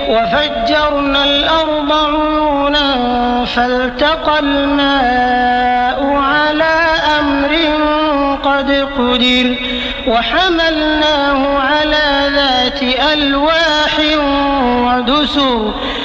وفجرنا الأرض عيونا فالتقى الماء على أمر قد قدر وحملناه على ذات ألواح ودسر